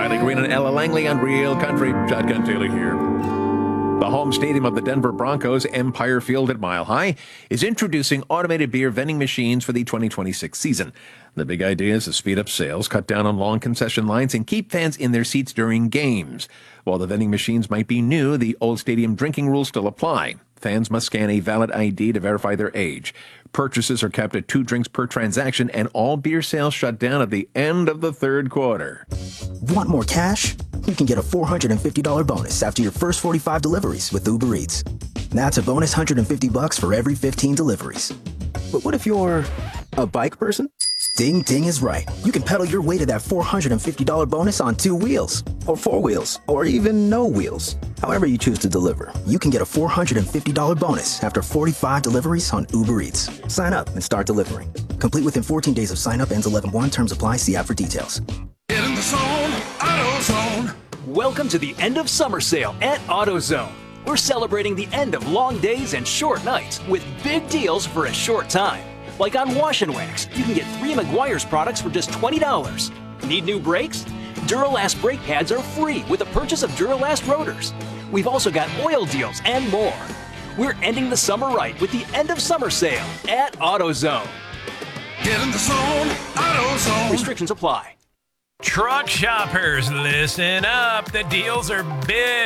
Riley Green and Ella Langley on Real Country. Shotgun Taylor here. The home stadium of the Denver Broncos, Empire Field at Mile High, is introducing automated beer vending machines for the 2026 season. The big idea is to speed up sales, cut down on long concession lines, and keep fans in their seats during games. While the vending machines might be new, the old stadium drinking rules still apply. Fans must scan a valid ID to verify their age. Purchases are capped at 2 drinks per transaction, and all beer sales shut down at the end of the third quarter. Want more cash? You can get a $450 bonus after your first 45 deliveries with Uber Eats. That's a bonus $150 for every 15 deliveries. But what if you're a bike person? Ding Ding is right. You can pedal your way to that $450 bonus on 2 wheels, or 4 wheels, or even no wheels. However you choose to deliver, you can get a $450 bonus after 45 deliveries on Uber Eats. Sign up and start delivering. Complete within 14 days of sign up. Ends 11/1. Terms apply. See app for details. Get in the zone, AutoZone. Welcome to the end of summer sale at AutoZone. We're celebrating the end of long days and short nights with big deals for a short time. Like on Wash and Wax, you can get 3 Meguiar's products for just $20. Need new brakes? Duralast brake pads are free with the purchase of Duralast rotors. We've also got oil deals and more. We're ending the summer right with the end of summer sale at AutoZone. Get in the zone, AutoZone. Restrictions apply. Truck shoppers, listen up. The deals are big.